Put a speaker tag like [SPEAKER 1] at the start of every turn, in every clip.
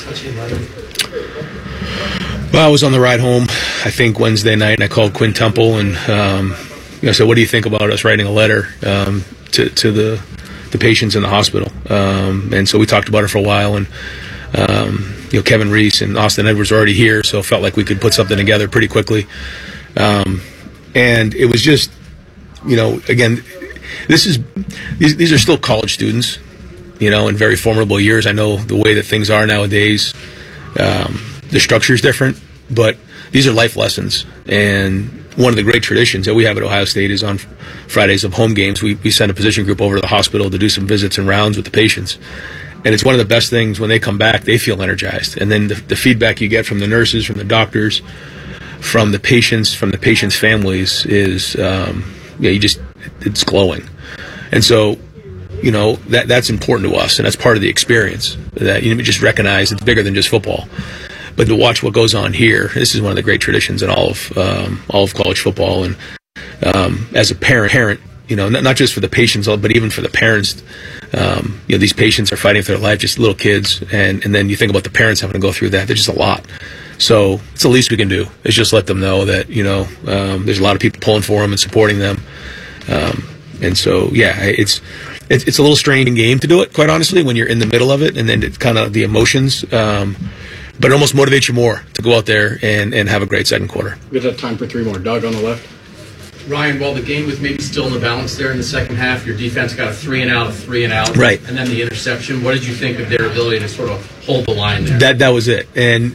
[SPEAKER 1] Well, I was on the ride home, I think, Wednesday night, and I called Quinn Temple and said, what do you think about us writing a letter to the patients in the hospital? And so we talked about it for a while, and Kevin Reese and Austin Edwards were already here, so it felt like we could put something together pretty quickly. And it was just, again, these are still college students, in very formidable years. I know the way that things are nowadays, the structure is different, but these are life lessons. And one of the great traditions that we have at Ohio State is on Fridays of home games, we send a physician group over to the hospital to do some visits and rounds with the patients. And it's one of the best things when they come back, they feel energized. And then the feedback you get from the nurses, from the doctors, from the patients' families is, it's glowing. And so, that's important to us, and that's part of the experience, that you just recognize it's bigger than just football. But to watch what goes on here, this is one of the great traditions in all of college football. And as a parent, not just for the patients, but even for the parents, these patients are fighting for their life, just little kids, and then you think about the parents having to go through that. There's just a lot. So it's the least we can do is just let them know that there's a lot of people pulling for them and supporting them. And so it's a little strange game to do it, quite honestly, when you're in the middle of it, and then it's kind of the emotions. But it almost motivates you more to go out there and have a great second quarter.
[SPEAKER 2] We have time for three more. Doug on the left.
[SPEAKER 3] Ryan, while the game was maybe still in the balance there in the second half, your defense got a 3-and-out,
[SPEAKER 1] right,
[SPEAKER 3] and then the interception. What did you think of their ability to sort of hold the line there?
[SPEAKER 1] That was it. And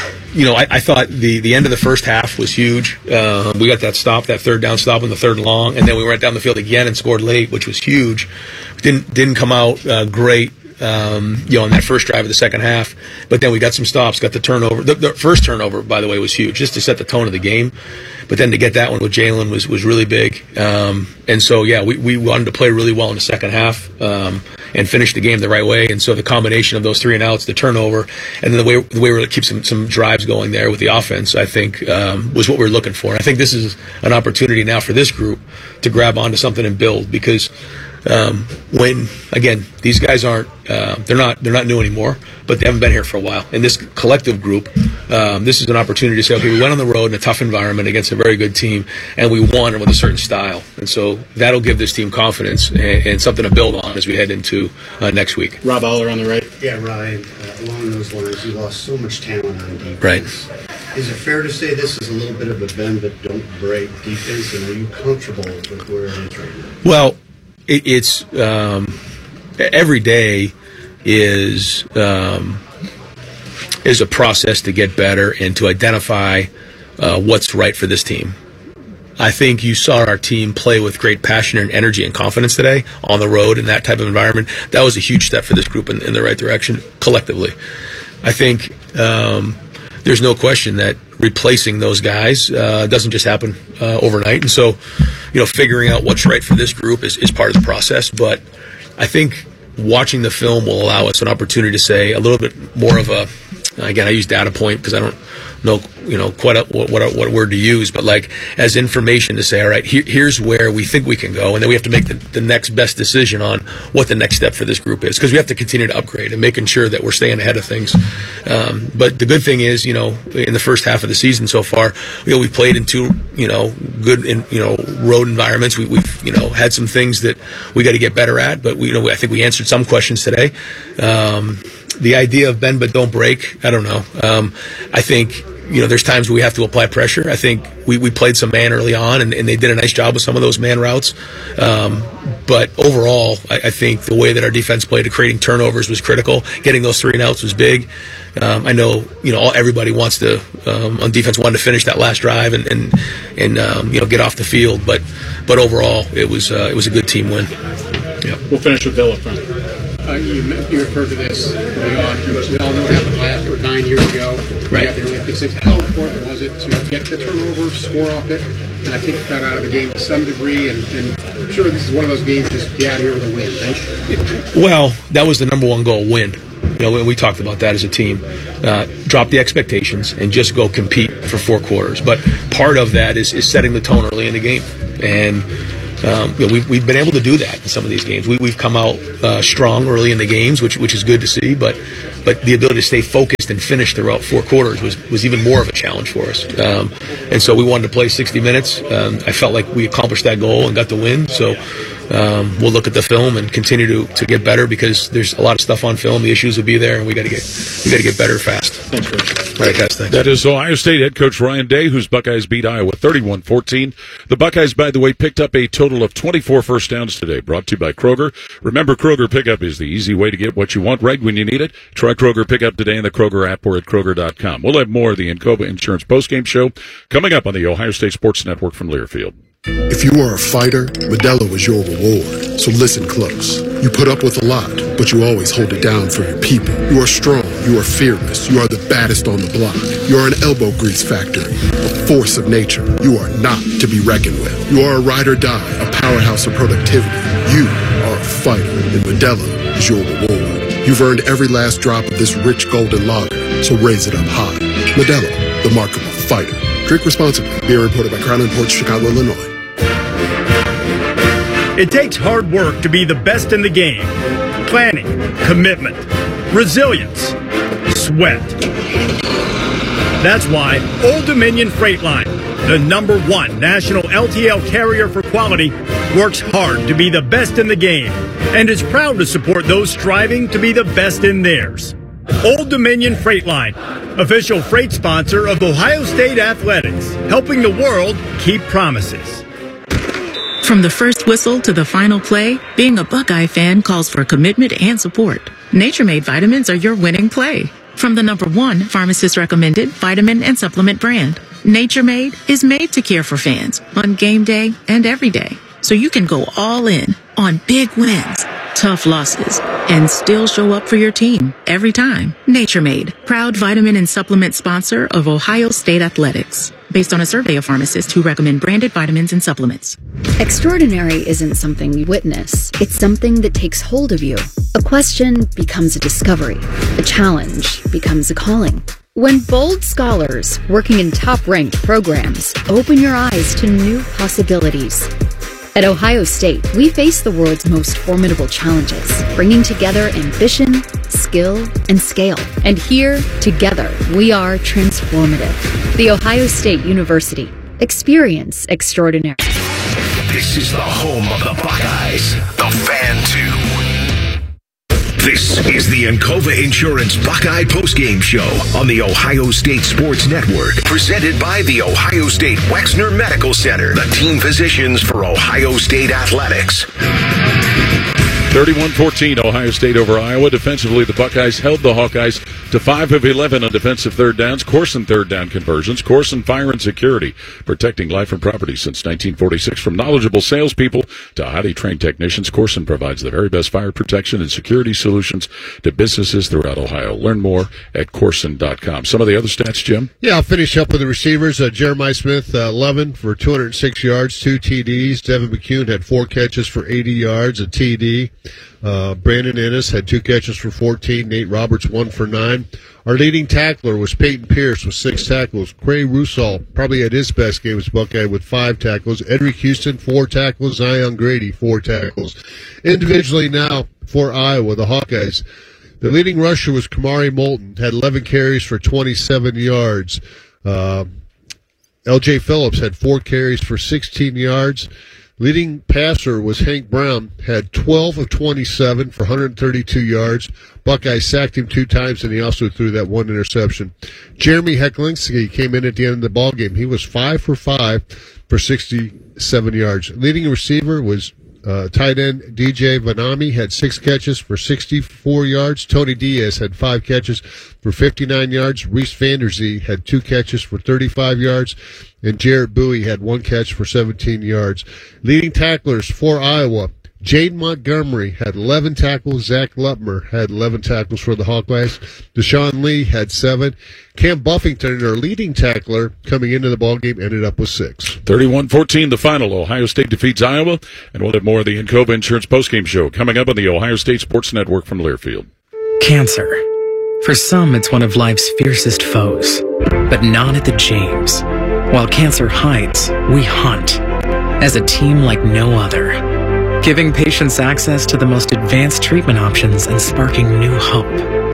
[SPEAKER 1] I thought the end of the first half was huge. We got that third down stop on the third and long, and then we went down the field again and scored late, which was huge. Didn't come out great. On that first drive of the second half, but then we got some stops, got the turnover. The first turnover, by the way, was huge, just to set the tone of the game. But then to get that one with Jalen was really big. And so, we wanted to play really well in the second half and finish the game the right way. And so the combination of those 3-and-outs, the turnover, and then the way we were able to keep some drives going there with the offense, I think, was what we were looking for. And I think this is an opportunity now for this group to grab onto something and build, because when, again, these guys aren't, they're not new anymore, but they haven't been here for a while. And this collective group, this is an opportunity to say, okay, we went on the road in a tough environment against a very good team, and we won with a certain style. And so that'll give this team confidence and something to build on as we head into next week.
[SPEAKER 2] Rob Aller on the right.
[SPEAKER 4] Yeah, Ryan, along those lines, you lost so much talent on defense.
[SPEAKER 1] Right.
[SPEAKER 4] Is it fair to say this is a little bit of a bend but don't break defense, and are you comfortable with where it is right now?
[SPEAKER 1] Well, it's every day is a process to get better and to identify what's right for this team. I think you saw our team play with great passion and energy and confidence today on the road in that type of environment. That was a huge step for this group in the right direction collectively. I think there's no question that replacing those guys doesn't just happen overnight. And so, figuring out what's right for this group is part of the process. But I think watching the film will allow us an opportunity to say a little bit more of a, again, I use data point because I don't know, quite what word to use, but like as information to say, all right, here's where we think we can go, and then we have to make the next best decision on what the next step for this group is, because we have to continue to upgrade and making sure that we're staying ahead of things. But the good thing is, in the first half of the season so far, we've played in two, good, road environments. We've had some things that we got to get better at, but I think we answered some questions today. The idea of bend but don't break, I don't know. I think, there's times where we have to apply pressure. I think we played some man early on, and they did a nice job with some of those man routes. But overall, I think the way that our defense played, creating turnovers was critical. Getting those 3-and-outs was big. I know, everybody wants to, on defense, wanted to finish that last drive and get off the field. But overall, it was a good team win.
[SPEAKER 2] Yeah. We'll finish with Bill up front.
[SPEAKER 5] You referred to this early on. We all know what happened last or 9 years ago.
[SPEAKER 1] Right.
[SPEAKER 5] How important was it to get the turnover, score off it, and I think got out of the game to some degree? And I'm sure this is one of those games just get out here with a win. Right?
[SPEAKER 1] Well, that was the number one goal, win. When we talked about that as a team, drop the expectations and just go compete for 4 quarters. But part of that is setting the tone early in the game, and we've been able to do that in some of these games. We've come out strong early in the games, which is good to see. But but the ability to stay focused and finish throughout 4 quarters was even more of a challenge for us. And so we wanted to play 60 minutes. I felt like we accomplished that goal and got the win. So we'll look at the film and continue to get better, because there's a lot of stuff on film. The issues will be there, and we got to get better fast.
[SPEAKER 2] Thanks, Coach.
[SPEAKER 1] All right, guys. Thanks.
[SPEAKER 6] That is Ohio State head coach Ryan Day, whose Buckeyes beat Iowa 31-14. The Buckeyes, by the way, picked up a total of 24 first downs today, brought to you by Kroger. Remember, Kroger Pickup is the easy way to get what you want right when you need it. Try Kroger Pickup today in the Kroger app or at Kroger.com. We'll have more of the Encova Insurance postgame show coming up on the Ohio State Sports Network from Learfield.
[SPEAKER 7] If you are a fighter, Modelo is your reward. So listen close. You put up with a lot, but you always hold it down for your people. You are strong. You are fearless. You are the baddest on the block. You are an elbow grease factory, a force of nature. You are not to be reckoned with. You are a ride or die, a powerhouse of productivity. You are a fighter, and Modelo is your reward. You've earned every last drop of this rich golden lager, so raise it up high. Modelo, the mark of a fighter. Drink responsibly. Beer imported by Crown Imports, Chicago, Illinois.
[SPEAKER 8] It takes hard work to be the best in the game. Planning, commitment, resilience, sweat. That's why Old Dominion Freight Line, the #1 national LTL carrier for quality, works hard to be the best in the game and is proud to support those striving to be the best in theirs. Old Dominion Freight Line, official freight sponsor of Ohio State Athletics, helping the world keep promises.
[SPEAKER 9] From the first whistle to the final play, being a Buckeye fan calls for commitment and support. Nature Made vitamins are your winning play. From the #1 pharmacist recommended vitamin and supplement brand, Nature Made is made to care for fans on game day and every day. So you can go all in on big wins, tough losses, and still show up for your team every time. Nature Made, proud vitamin and supplement sponsor of Ohio State Athletics. Based on a survey of pharmacists who recommend branded vitamins and supplements.
[SPEAKER 10] Extraordinary isn't something you witness. It's something that takes hold of you. A question becomes a discovery. A challenge becomes a calling. When bold scholars working in top-ranked programs open your eyes to new possibilities. At Ohio State, we face the world's most formidable challenges, bringing together ambition, skill, and scale. And here, together, we are transformative. The Ohio State University. Experience extraordinary.
[SPEAKER 11] This is the home of the Buckeyes, the Fan 2. This is the Encova Insurance Buckeye postgame show on the Ohio State Sports Network, presented by the Ohio State Wexner Medical Center, the team physicians for Ohio State Athletics.
[SPEAKER 6] 31-14, Ohio State over Iowa. Defensively, the Buckeyes held the Hawkeyes to 5 of 11 on defensive third downs. Corson third down conversions. Corson Fire and Security, protecting life and property since 1946. From knowledgeable salespeople to highly trained technicians, Corson provides the very best fire protection and security solutions to businesses throughout Ohio. Learn more at Corson.com. Some of the other stats, Jim?
[SPEAKER 12] Yeah, I'll finish up with the receivers. Jeremiah Smith, 11 for 206 yards, 2 TDs. Devin McCune had 4 catches for 80 yards, a TD. Brandon Ennis had 2 catches for 14. Nate Roberts, 1 for 9. Our leading tackler was Peyton Pierce with 6 tackles. Cray Rusall probably had his best game as Buckeye with 5 tackles. Edric Houston, 4 tackles. Zion Grady, 4 tackles. Individually now for Iowa, the Hawkeyes. The leading rusher was Kamari Moulton, had 11 carries for 27 yards. L.J. Phillips had 4 carries for 16 yards. Leading passer was Hank Brown, had 12 of 27 for 132 yards. Buckeye sacked him 2 times, and he also threw that 1 interception. Jeremy Hecklinski came in at the end of the ballgame. He was 5 for 5 for 67 yards. Leading receiver was tight end DJ Vanami, had 6 catches for 64 yards. Tony Diaz had 5 catches for 59 yards. Reese Vanderzee had 2 catches for 35 yards. And Jarrett Bowie had 1 catch for 17 yards. Leading tacklers for Iowa, Jaden Montgomery had 11 tackles. Zach Lutmer had 11 tackles for the Hawkeyes. Deshaun Lee had 7. Cam Buffington, our leading tackler, coming into the ballgame, ended up with 6.
[SPEAKER 6] 31-14, the final. Ohio State defeats Iowa, and we'll have more of the Encova Insurance postgame show coming up on the Ohio State Sports Network from Learfield.
[SPEAKER 13] Cancer. For some, it's one of life's fiercest foes, but not at the James. While cancer hides, we hunt as a team like no other, giving patients access to the most advanced treatment options and sparking new hope.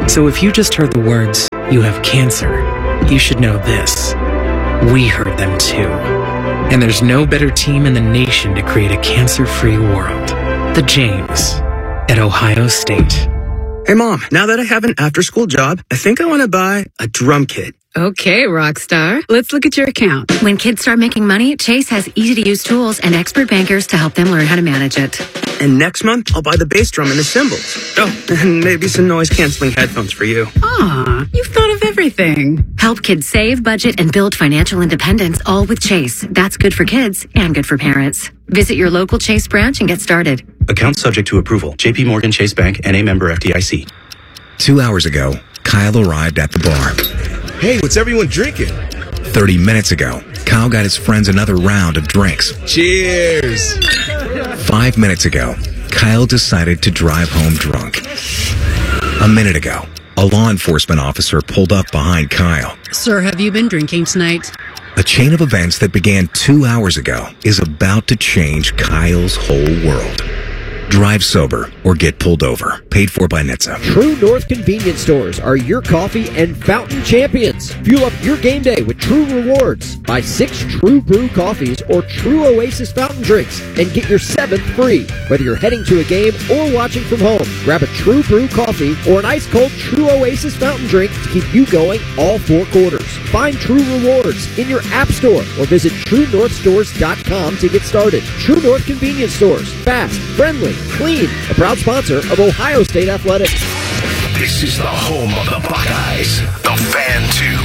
[SPEAKER 13] So if you just heard the words, "You have cancer," you should know this. We heard them too. And there's no better team in the nation to create a cancer-free world. The James at Ohio State.
[SPEAKER 14] Hey, Mom, now that I have an after-school job, I think I want to buy a drum kit.
[SPEAKER 15] Okay, Rockstar. Let's look at your account.
[SPEAKER 16] When kids start making money, Chase has easy-to-use tools and expert bankers to help them learn how to manage it.
[SPEAKER 14] And next month, I'll buy the bass drum and the cymbals. Oh, and maybe some noise-canceling headphones for you.
[SPEAKER 15] Aw, you've thought of everything.
[SPEAKER 16] Help kids save, budget, and build financial independence, all with Chase. That's good for kids and good for parents. Visit your local Chase branch and get started.
[SPEAKER 17] Account subject to approval. JP Morgan Chase Bank, N.A. member FDIC.
[SPEAKER 18] 2 hours ago, Kyle arrived at the bar.
[SPEAKER 19] Hey, what's everyone drinking?
[SPEAKER 18] 30 minutes ago, Kyle got his friends another round of drinks.
[SPEAKER 19] Cheers!
[SPEAKER 18] 5 minutes ago, Kyle decided to drive home drunk. A minute ago, a law enforcement officer pulled up behind Kyle.
[SPEAKER 15] Sir, have you been drinking tonight?
[SPEAKER 18] A chain of events that began 2 hours ago is about to change Kyle's whole world. Drive sober or get pulled over. Paid for by NHTSA.
[SPEAKER 20] True North Convenience Stores are your coffee and fountain champions. Fuel up your game day with True Rewards. Buy 6 True Brew coffees or True Oasis fountain drinks and get your 7th free. Whether you're heading to a game or watching from home, grab a True Brew coffee or an ice-cold True Oasis fountain drink to keep you going all 4 quarters. Find True Rewards in your app store or visit TrueNorthStores.com to get started. True North Convenience Stores. Fast, friendly, clean. A proud sponsor of Ohio State Athletics.
[SPEAKER 11] This is the home of the Buckeyes, the Fan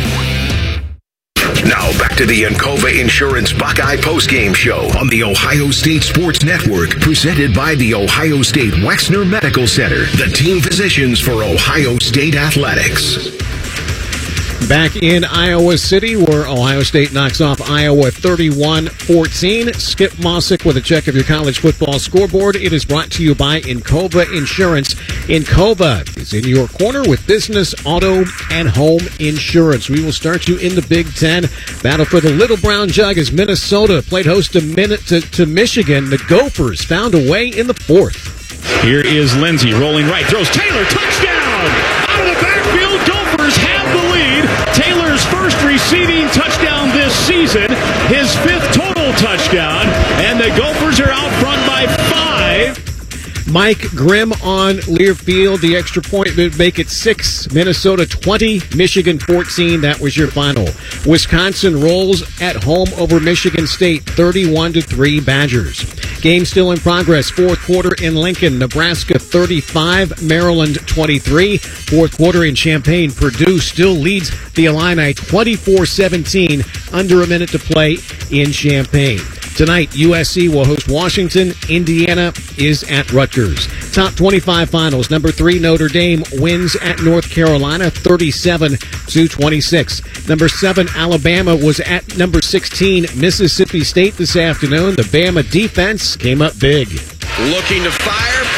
[SPEAKER 11] 2. Now back to the Encova Insurance Buckeye postgame show on the Ohio State Sports Network, presented by the Ohio State Wexner Medical Center, the team physicians for Ohio State Athletics.
[SPEAKER 21] Back in Iowa City, where Ohio State knocks off Iowa 31-14. Skip Mossick with a check of your college football scoreboard. It is brought to you by Encova Insurance. Encova is in your corner with business, auto, and home insurance. We will start you in the Big Ten. Battle for the Little Brown Jug as Minnesota played host to Michigan. The Gophers found a way in the 4th.
[SPEAKER 22] Here is Lindsey rolling right, throws Taylor, touchdown! Out of the backfield, Gophers have the lead. Taylor's first receiving touchdown this season, his 5th total touchdown, and the Gophers are out front by 5.
[SPEAKER 21] Mike Grimm on Learfield. The extra point would make it 6. Minnesota 20, Michigan 14. That was your final. Wisconsin rolls at home over Michigan State, 31-3 Badgers. Game still in progress. 4th quarter in Lincoln. Nebraska 35, Maryland 23. 4th quarter in Champaign. Purdue still leads the Illini 24-17. Under a minute to play in Champaign. Tonight, USC will host Washington. Indiana is at Rutgers. Top 25 finals. Number 3, Notre Dame wins at North Carolina, 37-26. Number 7, Alabama was at number 16, Mississippi State this afternoon. The Bama defense came up big.
[SPEAKER 23] Looking to fire.